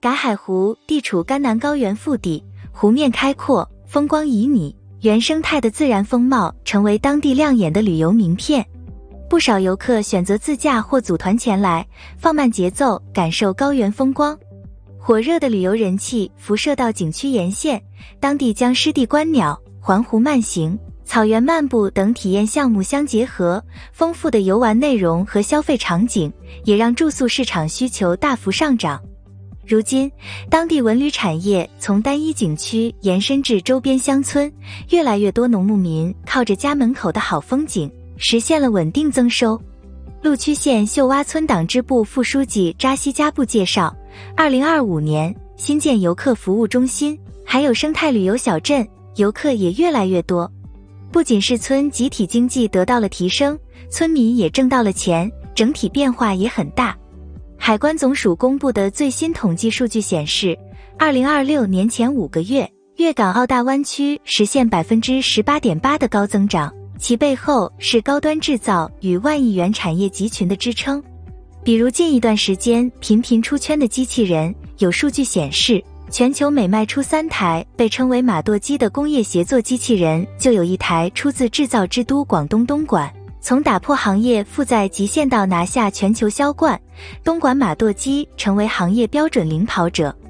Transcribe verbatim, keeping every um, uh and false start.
嘎海湖地处甘南高原腹地，湖面开阔，风光旖旎，原生态的自然风貌成为当地亮眼的旅游名片。不少游客选择自驾或组团前来，放慢节奏，感受高原风光。火热的旅游人气辐射到景区沿线，当地将湿地观鸟、环湖慢行、草原漫步等体验项目相结合，丰富的游玩内容和消费场景也让住宿市场需求大幅上涨。如今，当地文旅产业从单一景区延伸至周边乡村，越来越多农牧民靠着家门口的好风景，实现了稳定增收。鹿区县秀洼村党支部副书记扎西加布介绍，二零二五年新建游客服务中心，还有生态旅游小镇，游客也越来越多。不仅是村集体经济得到了提升，村民也挣到了钱，整体变化也很大。海关总署公布的最新统计数据显示，二零二六年前五个月，粤港澳大湾区实现 百分之十八点八 的高增长，其背后是高端制造与万亿元产业集群的支撑。比如近一段时间频频出圈的机器人，有数据显示，全球每卖出三台被称为马舵机的工业协作机器人，就有一台出自制造之都广东东莞。从打破行业负载极限到拿下全球销冠，东莞马舵机成为行业标准领跑者。